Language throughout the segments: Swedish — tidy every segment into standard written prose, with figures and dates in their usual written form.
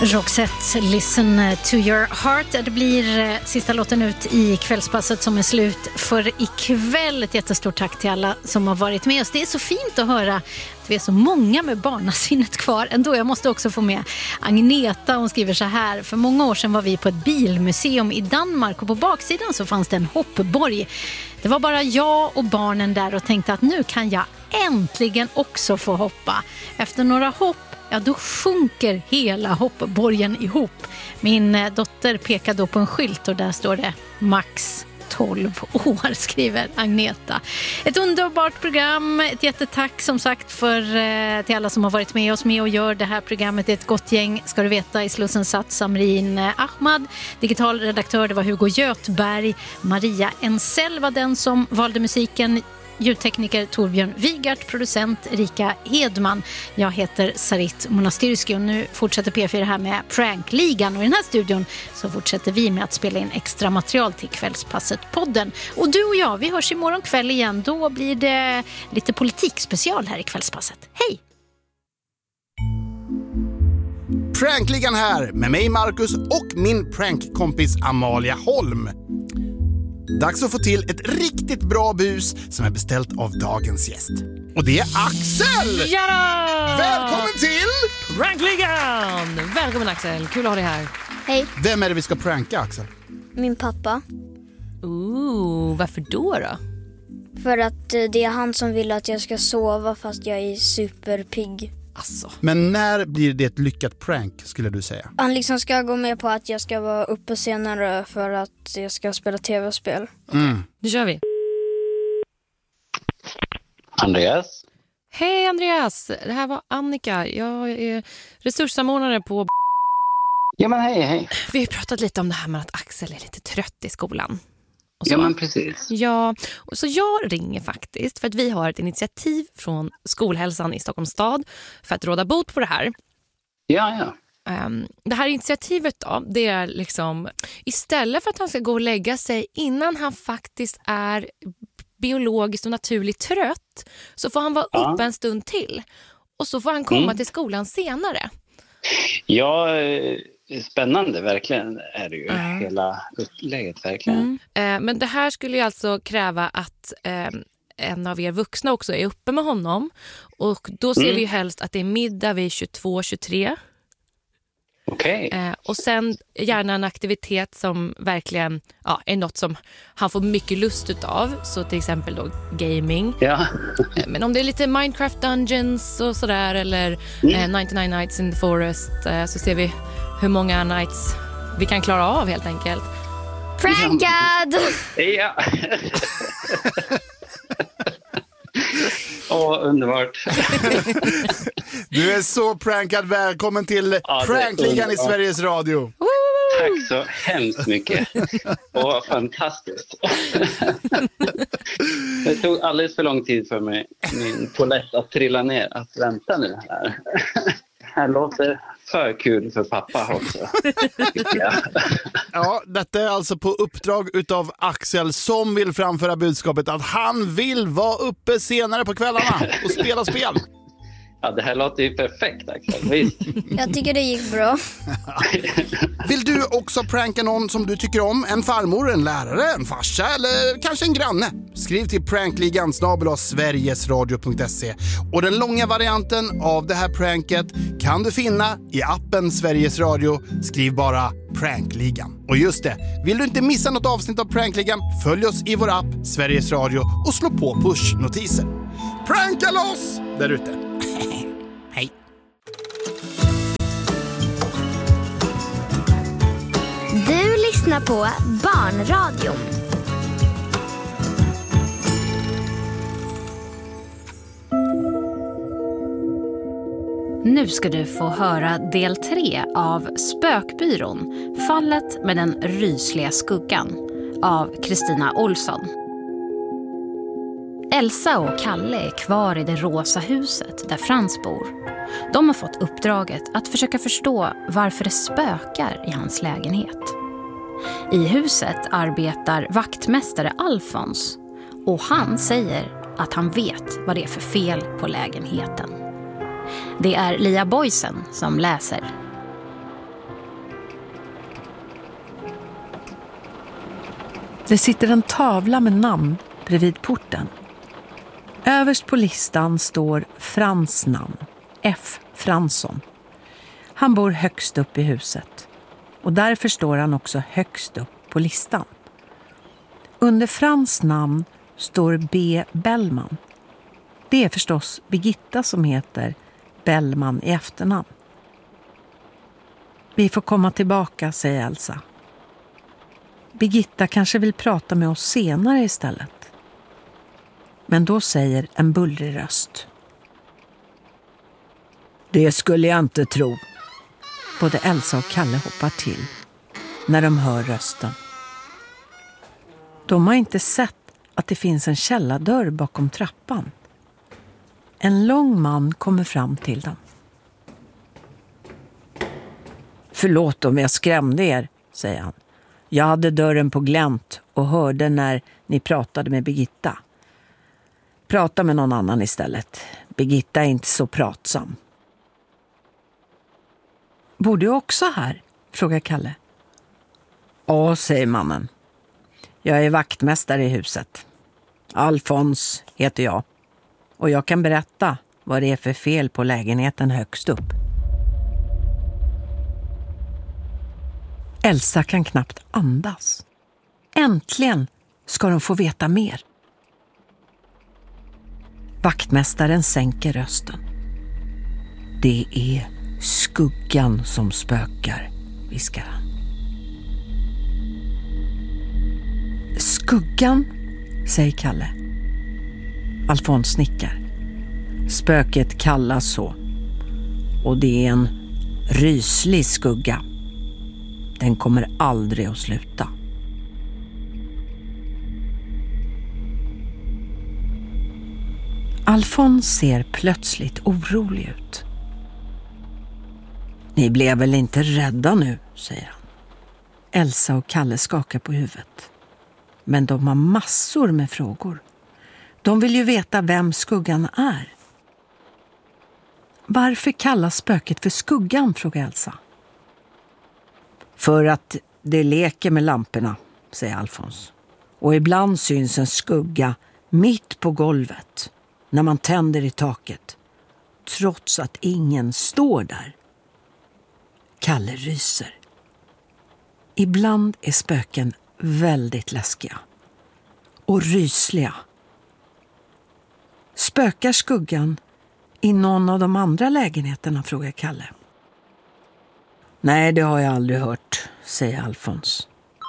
Roxette, Listen to your heart. Det blir sista låten ut i kvällspasset som är slut för ikväll. Ett jättestort tack till alla som har varit med oss. Det är så fint att höra att vi är så många med barnasinnet kvar. Ändå, jag måste också få med Agneta. Hon skriver så här: för många år sedan var vi på ett bilmuseum i Danmark och på baksidan så fanns det en hoppborg. Det var bara jag och barnen där och tänkte att nu kan jag äntligen också få hoppa. Efter några hopp, ja, då sjunker hela hoppborgen ihop. Min dotter pekar då på en skylt och där står det max 12 år, skriver Agneta. Ett underbart program. Ett jättetack som sagt till alla som har varit med oss med och gör det här programmet. Det är ett gott gäng, ska du veta. I Slussen satt Samrin Ahmad. Digital redaktör, det var Hugo Götberg. Maria Ensell var den som valde musiken. Ljudtekniker Torbjörn Wigart, producent Erika Hedman. Jag heter Sarit Monastyrski och nu fortsätter P4 här med Prankligan. Och i den här studion så fortsätter vi med att spela in extra material till Kvällspasset-podden. Och du och jag, vi hörs imorgon kväll igen. Då blir det lite politikspecial här i Kvällspasset. Hej! Prankligan här med mig Marcus och min prankkompis Amalia Holm. Dags att få till ett riktigt bra bus som är beställt av dagens gäst. Och det är Axel! Ja! Välkommen till Prankligan! Välkommen Axel, kul att ha dig här. Hej, Vem är det vi ska pranka, Axel? min pappa. Varför då? För att det är han som vill att jag ska sova fast jag är superpigg. Alltså. Men när blir det ett lyckat prank, skulle du säga? Han liksom ska gå med på att jag ska vara uppe senare för att jag ska spela tv-spel. Nu kör vi. Andreas? Hej Andreas, det här var Annika. Jag är resurssamordnare på... Ja men hej. Vi har pratat lite om det här med att Axel är lite trött i skolan. Och så. Ja men precis. Ja, och så jag ringer faktiskt för att vi har ett initiativ från skolhälsan i Stockholms stad för att råda bot på det här. Ja. Det här initiativet då, det är liksom istället för att han ska gå och lägga sig innan han faktiskt är biologiskt och naturligt trött så får han vara uppe en stund till och så får han komma till skolan senare. Ja, spännande verkligen är det ju hela upplägget verkligen. Men det här skulle ju alltså kräva att en av er vuxna också är uppe med honom och då ser vi ju helst att det är middag vid 22-23. Okej. Och sen gärna en aktivitet som verkligen är något som han får mycket lust utav. Så till exempel då gaming. Ja. Men om det är lite Minecraft Dungeons och sådär eller 99 Nights in the Forest så ser vi hur många nights vi kan klara av helt enkelt. Prankad! Ja. Underbart. Du är så prankad. Välkommen till Prankligan i Sveriges Radio. Tack så hemskt mycket. Och fantastiskt. Det tog alldeles för lång tid för mig, min polett att trilla ner. Att vänta nu här. Här låter för kul för pappa också. Ja, detta är alltså på uppdrag utav Axel som vill framföra budskapet att han vill vara uppe senare på kvällarna och spela spel. Ja, det här låter ju perfekt, Axel. Visst. Jag tycker det gick bra. Vill du också pranka någon som du tycker om? En farmor, en lärare, en farsa eller kanske en granne? Skriv till prankligan@sverigesradio.se. Och den långa varianten av det här pranket kan du finna i appen Sveriges Radio. Skriv bara Prankligan. Och just det, vill du inte missa något avsnitt av Prankligan, följ oss i vår app Sveriges Radio och slå på pushnotiser. Pranka loss där ute! Hej! Du lyssnar på Barnradion. Nu ska du få höra del 3 av Spökbyrån, fallet med den rysliga skuggan av Kristina Olsson. Elsa och Kalle är kvar i det rosa huset där Frans bor. De har fått uppdraget att försöka förstå varför det spökar i hans lägenhet. I huset arbetar vaktmästare Alfons och han säger att han vet vad det är för fel på lägenheten. Det är Lia Boysen som läser. Det sitter en tavla med namn bredvid porten. Överst på listan står Frans namn, F. Fransson. Han bor högst upp i huset och därför står han också högst upp på listan. Under Frans namn står B. Bellman. Det är förstås Birgitta som heter Bellman i efternamn. Vi får komma tillbaka, säger Elsa. Birgitta kanske vill prata med oss senare istället. Men då säger en bullrig röst. Det skulle jag inte tro. Både Elsa och Kalle hoppar till när de hör rösten. De har inte sett att det finns en källardörr bakom trappan. En lång man kommer fram till dem. Förlåt om jag skrämde er, säger han. Jag hade dörren på glänt och hörde när ni pratade med Birgitta. Prata med någon annan istället. Birgitta är inte så pratsam. Bor du också här? Frågar Kalle. Ja, säger mannen. Jag är vaktmästare i huset. Alfons heter jag. Och jag kan berätta vad det är för fel på lägenheten högst upp. Elsa kan knappt andas. Äntligen ska de få veta mer. Vaktmästaren sänker rösten. Det är skuggan som spökar, viskar han. Skuggan, säger Kalle. Alfons nickar. Spöket kallas så. Och det är en ryslig skugga. Den kommer aldrig att sluta. Alfons ser plötsligt orolig ut. Ni blev väl inte rädda nu, säger han. Elsa och Kalle skakar på huvudet. Men de har massor med frågor. De vill ju veta vem skuggan är. Varför kallas spöket för skuggan, frågar Elsa. För att det leker med lamporna, säger Alfons. Och ibland syns en skugga mitt på golvet när man tänder i taket. Trots att ingen står där. Kalle ryser. Ibland är spöken väldigt läskiga. Och rysliga. Spökar skuggan i någon av de andra lägenheterna, frågar Kalle. Nej, det har jag aldrig hört, säger Alfons.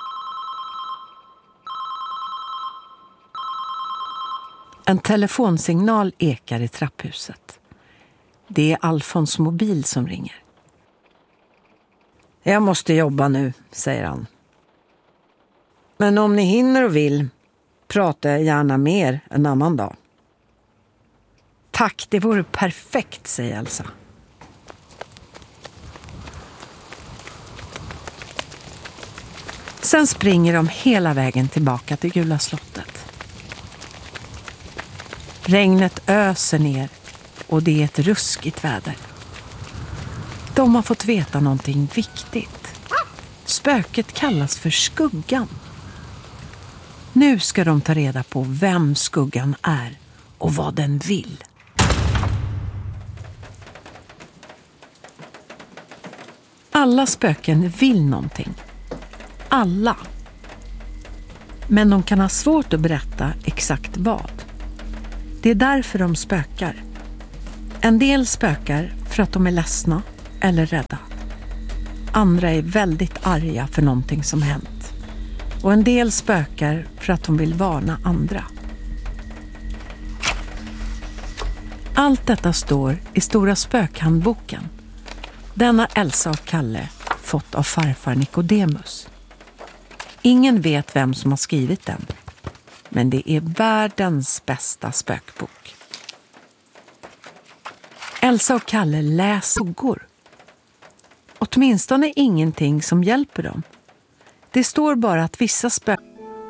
En telefonsignal ekar i trapphuset. Det är Alfons mobil som ringer. Jag måste jobba nu, säger han. Men om ni hinner och vill, pratar jag gärna mer en annan dag. Tack, det vore perfekt, säger Elsa. Sen springer de hela vägen tillbaka till Gula slottet. Regnet öser ner och det är ett ruskigt väder. De har fått veta någonting viktigt. Spöket kallas för skuggan. Nu ska de ta reda på vem skuggan är och vad den vill. Alla spöken vill någonting. Alla. Men de kan ha svårt att berätta exakt vad. Det är därför de spökar. En del spökar för att de är ledsna eller rädda. Andra är väldigt arga för någonting som hänt. Och en del spökar för att de vill varna andra. Allt detta står i Stora spökhandboken. Denna Elsa och Kalle fått av farfar Nikodemus. Ingen vet vem som har skrivit den. Men det är världens bästa spökbok. Elsa och Kalle läser skuggor. Åtminstone ingenting som hjälper dem. Det står bara att vissa spöken...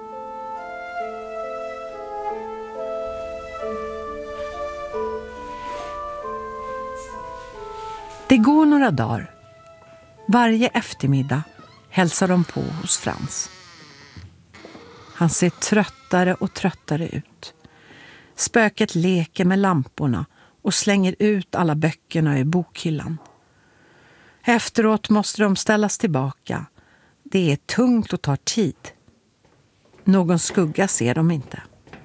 Det går några dagar. Varje eftermiddag hälsar de på hos Frans. Han ser tröttare och tröttare ut. Spöket leker med lamporna och slänger ut alla böckerna i bokhyllan. Efteråt måste de ställas tillbaka. Det är tungt och tar tid. Någon skugga ser de inte.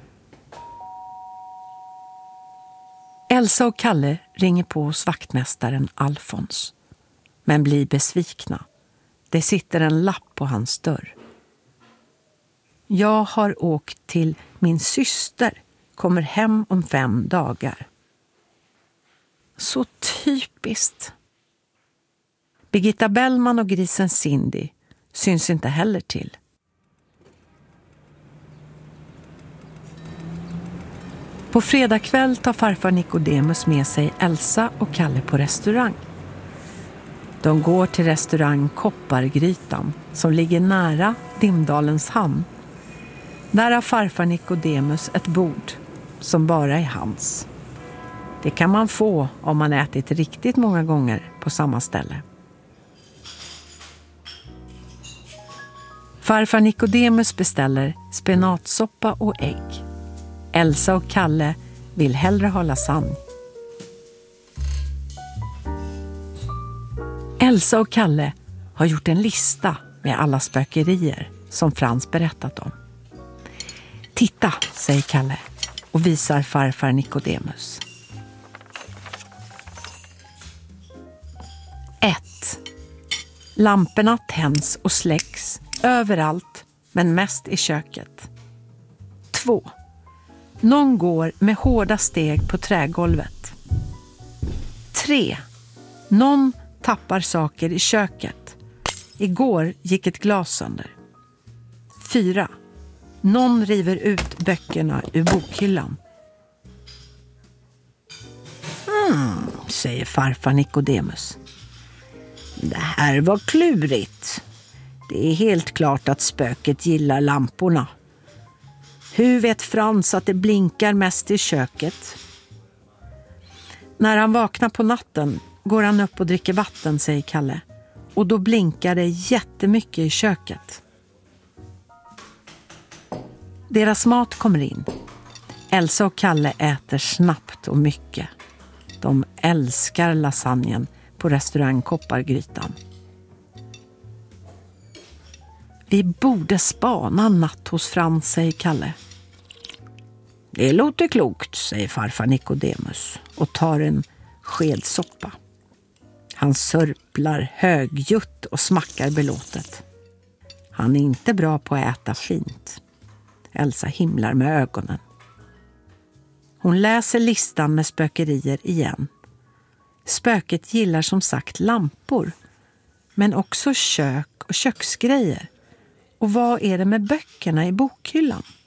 Elsa och Kalle ringer på hos vaktmästaren Alfons, men blir besvikna. Det sitter en lapp på hans dörr. Jag har åkt till min syster, kommer hem om 5 dagar. Så typiskt. Birgitta Bellman och grisen Cindy syns inte heller till. På fredag kväll tar farfar Nikodemus med sig Elsa och Kalle på restaurang. De går till restaurang Koppargrytan som ligger nära Dimdalens hamn. Där har farfar Nikodemus ett bord som bara är hans. Det kan man få om man ätit riktigt många gånger på samma ställe. Farfar Nikodemus beställer spenatsoppa och ägg. Elsa och Kalle vill hellre ha lasagne. Elsa och Kalle har gjort en lista med alla spökerier som Frans berättat om. Titta, säger Kalle och visar farfar Nikodemus. 1. Lamporna tänds och släcks överallt, men mest i köket. 2. Någon går med hårda steg på trägolvet. 3. Någon tappar saker i köket. Igår gick ett glas sönder. 4. Någon river ut böckerna ur bokhyllan. Säger farfar Nikodemus. Det här var klurigt. Det är helt klart att spöket gillar lamporna. Hur vet Frans att det blinkar mest i köket? När han vaknar på natten går han upp och dricker vatten, säger Kalle. Och då blinkar det jättemycket i köket. Deras mat kommer in. Elsa och Kalle äter snabbt och mycket. De älskar lasagnen på restaurang Koppargrytan. Vi borde spana natt hos Frans, säger Kalle. Det låter klokt, säger farfar Nikodemus och tar en skedsoppa. Han sörplar högljutt och smackar belåtet. Han är inte bra på att äta fint. Elsa himlar med ögonen. Hon läser listan med spökerier igen. Spöket gillar som sagt lampor, men också kök och köksgrejer. Och vad är det med böckerna i bokhyllan?